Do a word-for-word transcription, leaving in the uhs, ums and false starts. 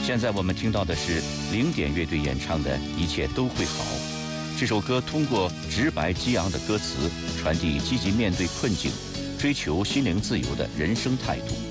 现在我们听到的是零点乐队演唱的《一切都会好》。这首歌通过直白激昂的歌词，传递积极面对困境、追求心灵自由的人生态度。